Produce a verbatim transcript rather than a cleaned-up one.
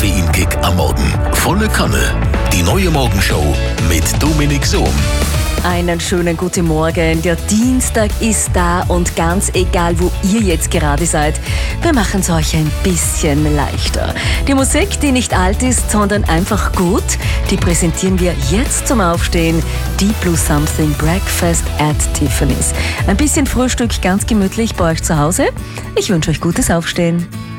Koffeinkick am Morgen. Volle Kanne. Die neue Morgenshow mit Dominik Sohm. Einen schönen guten Morgen. Der Dienstag ist da und ganz egal, wo ihr jetzt gerade seid, wir machen es euch ein bisschen leichter. Die Musik, die nicht alt ist, sondern einfach gut, die präsentieren wir jetzt zum Aufstehen. Deep Blue Something Breakfast at Tiffany's. Ein bisschen Frühstück ganz gemütlich bei euch zu Hause. Ich wünsche euch gutes Aufstehen.